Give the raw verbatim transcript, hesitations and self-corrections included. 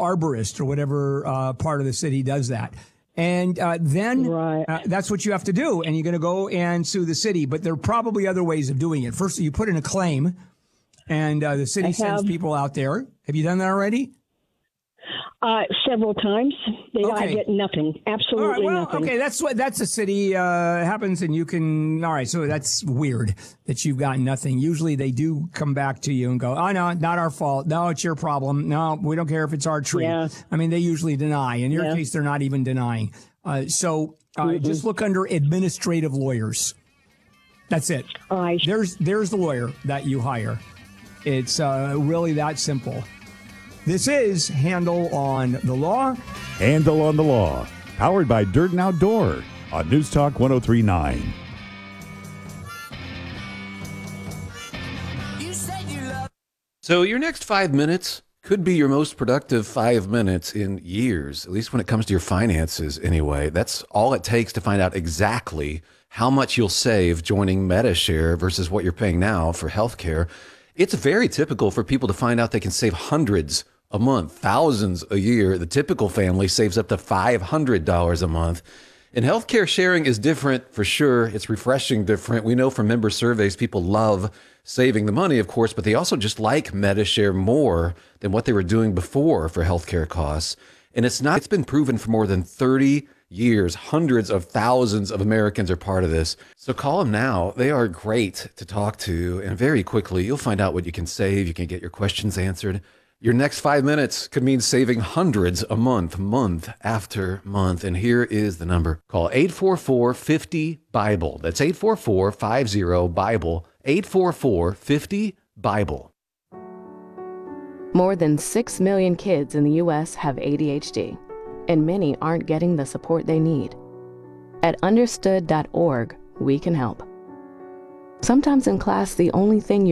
arborist or whatever uh, part of the city does that. And uh, then right. uh, that's what you have to do. And you're going to go and sue the city. But there are probably other ways of doing it. First, you put in a claim, and uh, the city I sends have. people out there. Have you done that already? Uh, several times. They, Okay. I get nothing. Absolutely All right, well, nothing. okay, that's what that's a city uh, happens, and you can. All right, so that's weird that you've got nothing. Usually, they do come back to you and go, "Oh no, not our fault. No, it's your problem. No, we don't care if it's our tree." Yeah. I mean, they usually deny. In your Yeah. case, they're not even denying. Uh, so uh, Mm-hmm. just look under administrative lawyers. That's it. All right. There's there's the lawyer that you hire. It's uh, really that simple. This is Handle on the Law. Handle on the Law, powered by Dirt and Outdoor on News Talk one oh three point nine. So your next five minutes could be your most productive five minutes in years, at least when it comes to your finances anyway. That's all it takes to find out exactly how much you'll save joining MediShare versus what you're paying now for healthcare. It's very typical for people to find out they can save hundreds a month, thousands a year. The typical family saves up to five hundred dollars a month. And healthcare sharing is different for sure. It's refreshing different. We know from member surveys, people love saving the money, of course, but they also just like MediShare more than what they were doing before for healthcare costs. And it's not, it's been proven for more than thirty years. Hundreds of thousands of Americans are part of this. So call them now. They are great to talk to. And very quickly, you'll find out what you can save. You can get your questions answered. Your next five minutes could mean saving hundreds a month, month after month. And here is the number. Call eight four four, five zero, BIBLE. That's eight four four, five zero, BIBLE. eight four four, five zero, BIBLE. More than six million kids in the U S have A D H D, and many aren't getting the support they need. At understood dot org, we can help. Sometimes in class, the only thing you're